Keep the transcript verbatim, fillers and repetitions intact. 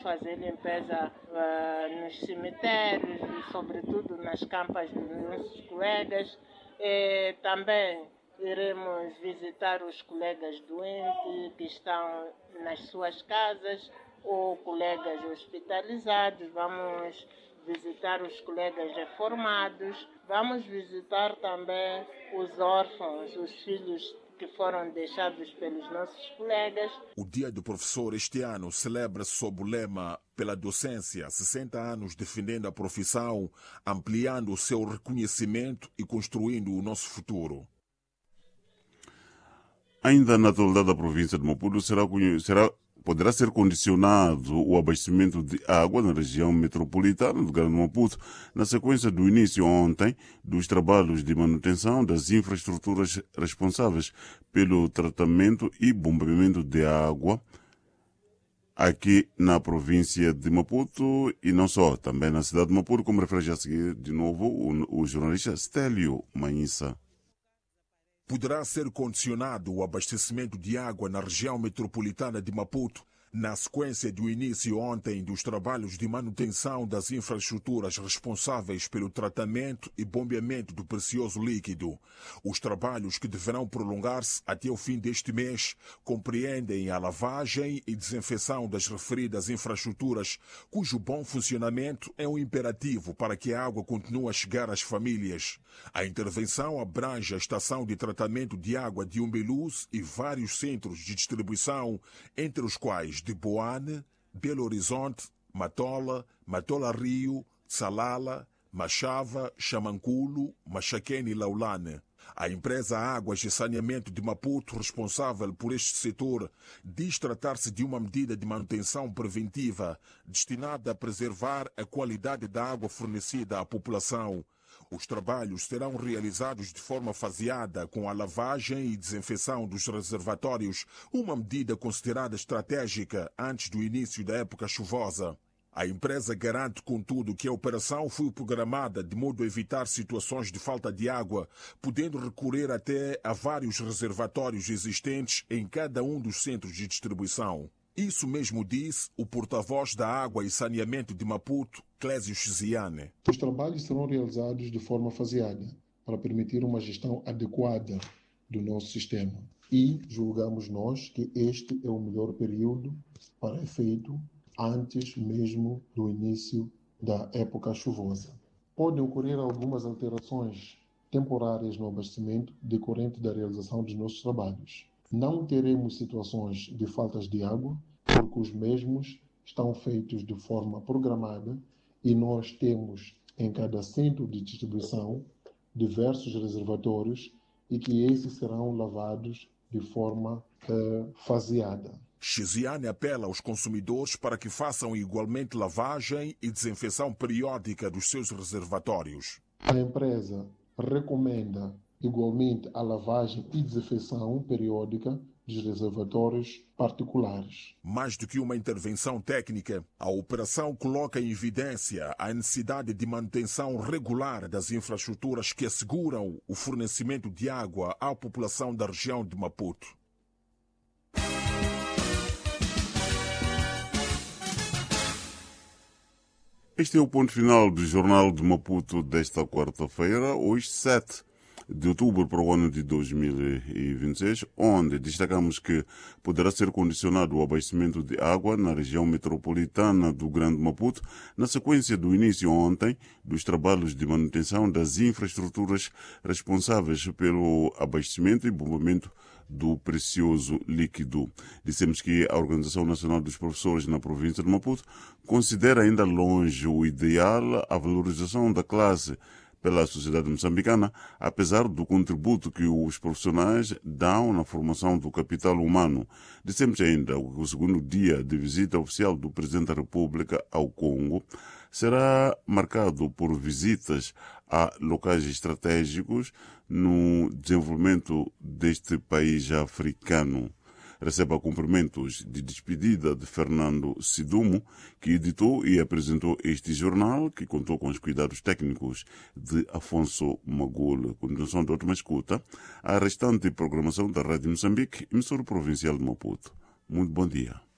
fazer limpeza uh, nos cemitérios e, sobretudo, nas campas dos nossos colegas. E também iremos visitar os colegas doentes que estão nas suas casas ou colegas hospitalizados. Vamos visitar os colegas reformados. Vamos visitar também os órfãos, os filhos que foram deixados pelos nossos colegas. O Dia do Professor este ano celebra-se sob o lema Pela Docência, sessenta anos defendendo a profissão, ampliando o seu reconhecimento e construindo o nosso futuro. Ainda na atualidade da província de Maputo, será, será, poderá ser condicionado o abastecimento de água na região metropolitana do Grande Maputo, na sequência do início ontem dos trabalhos de manutenção das infraestruturas responsáveis pelo tratamento e bombeamento de água aqui na província de Maputo e não só, também na cidade de Maputo, como refere a seguir de novo o, o jornalista Stélio Manhissa. Poderá ser condicionado o abastecimento de água na região metropolitana de Maputo, na sequência do início ontem dos trabalhos de manutenção das infraestruturas responsáveis pelo tratamento e bombeamento do precioso líquido. Os trabalhos, que deverão prolongar-se até o fim deste mês, compreendem a lavagem e desinfecção das referidas infraestruturas, cujo bom funcionamento é um imperativo para que a água continue a chegar às famílias. A intervenção abrange a estação de tratamento de água de Umbeluz e vários centros de distribuição, entre os quais de Boane, Belo Horizonte, Matola, Matola Rio, Salala, Machava, Chamanculo, Machaquene e Laulane. A empresa Águas e Saneamento de Maputo, responsável por este setor, diz tratar-se de uma medida de manutenção preventiva destinada a preservar a qualidade da água fornecida à população. Os trabalhos serão realizados de forma faseada, com a lavagem e desinfecção dos reservatórios, uma medida considerada estratégica antes do início da época chuvosa. A empresa garante, contudo, que a operação foi programada de modo a evitar situações de falta de água, podendo recorrer até a vários reservatórios existentes em cada um dos centros de distribuição. Isso mesmo disse o porta-voz da Água e Saneamento de Maputo, Clésio Chiziane. Os trabalhos serão realizados de forma faseada para permitir uma gestão adequada do nosso sistema. E julgamos nós que este é o melhor período para efeito antes mesmo do início da época chuvosa. Podem ocorrer algumas alterações temporárias no abastecimento decorrente da realização dos nossos trabalhos. Não teremos situações de faltas de água, porque os mesmos estão feitos de forma programada e nós temos em cada centro de distribuição diversos reservatórios e que esses serão lavados de forma eh, faseada. Chiziane apela aos consumidores para que façam igualmente lavagem e desinfecção periódica dos seus reservatórios. A empresa recomenda igualmente a lavagem e desinfecção periódica dos reservatórios particulares. Mais do que uma intervenção técnica, a operação coloca em evidência a necessidade de manutenção regular das infraestruturas que asseguram o fornecimento de água à população da região de Maputo. Este é o ponto final do Jornal de Maputo desta quarta-feira, hoje sete de outubro para o ano de dois mil e vinte e seis, onde destacamos que poderá ser condicionado o abastecimento de água na região metropolitana do Grande Maputo, na sequência do início ontem dos trabalhos de manutenção das infraestruturas responsáveis pelo abastecimento e bombeamento do precioso líquido. Dissemos que a Organização Nacional dos Professores na província de Maputo considera ainda longe o ideal a valorização da classe pela sociedade moçambicana, apesar do contributo que os profissionais dão na formação do capital humano. Dissemos ainda que o segundo dia de visita oficial do Presidente da República ao Congo será marcado por visitas a locais estratégicos no desenvolvimento deste país africano. Receba cumprimentos de despedida de Fernando Sidumo, que editou e apresentou este jornal, que contou com os cuidados técnicos de Afonso Magul. Continuação de outra escuta, a restante programação da Rádio Moçambique, emissora provincial de Maputo. Muito bom dia.